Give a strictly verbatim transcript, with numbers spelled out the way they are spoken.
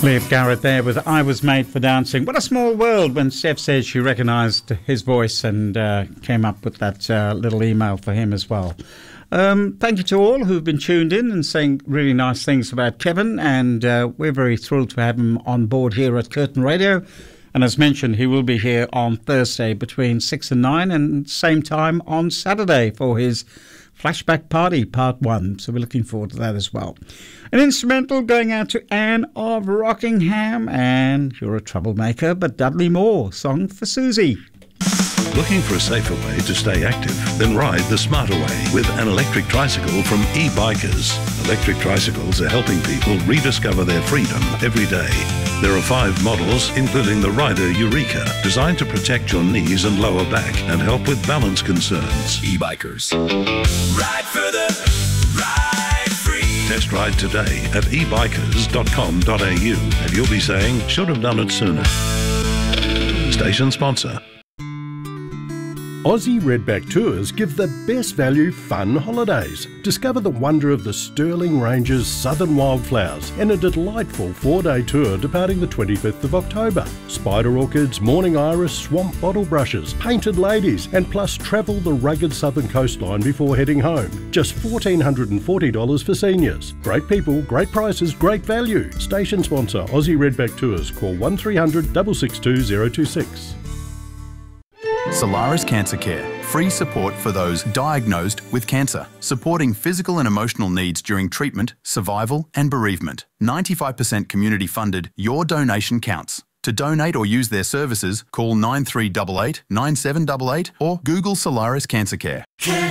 Leif Garrett there with I Was Made for Dancing. What a small world when Steph said she recognised his voice and uh, came up with that uh, little email for him as well. Um, thank you to all who've been tuned in and saying really nice things about Kevin, and uh, we're very thrilled to have him on board here at Curtin Radio. And as mentioned, he will be here on Thursday between six and nine, and same time on Saturday for his Flashback Party Part one. So we're looking forward to that as well. An instrumental going out to Anne of Rockingham, and You're a Troublemaker, but Dudley Moore, song for Susie. Looking for a safer way to stay active? Then ride the smarter way with an electric tricycle from e-Bikers. Electric tricycles are helping people rediscover their freedom every day. There are five models, including the Rider Eureka, designed to protect your knees and lower back and help with balance concerns. E-Bikers. Ride further, ride free. Test ride today at e bikers dot com dot a u and you'll be saying, should have done it sooner. Station sponsor. Aussie Redback Tours give the best value fun holidays. Discover the wonder of the Stirling Ranges Southern Wildflowers in a delightful four-day tour departing the twenty-fifth of October. Spider orchids, morning iris, swamp bottle brushes, painted ladies, and plus travel the rugged southern coastline before heading home. Just one thousand four hundred forty dollars for seniors. Great people, great prices, great value. Station sponsor Aussie Redback Tours. Call one three hundred, six six two, zero two six. Solaris Cancer Care, free support for those diagnosed with cancer, supporting physical and emotional needs during treatment, survival and bereavement. ninety-five percent community funded, your donation counts. To donate or use their services, call nine three eight eight, nine seven eight eight or Google Solaris Cancer Care. Curtin